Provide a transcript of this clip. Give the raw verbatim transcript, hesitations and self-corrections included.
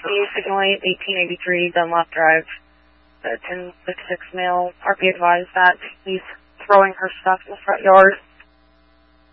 East Signal eight, eighteen eighty-three, Dunlop Drive. The ten sixty-six male, R P advised that he's throwing her stuff in the front yard.